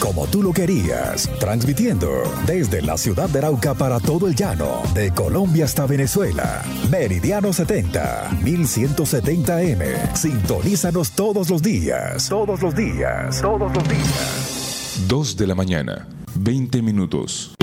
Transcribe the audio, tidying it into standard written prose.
como tú lo querías, transmitiendo desde la ciudad de Arauca para todo el llano, de Colombia hasta Venezuela. Meridiano 70, 1170M. Sintonízanos todos los días. Todos los días. Todos los días. 2 de la mañana, 20 minutos.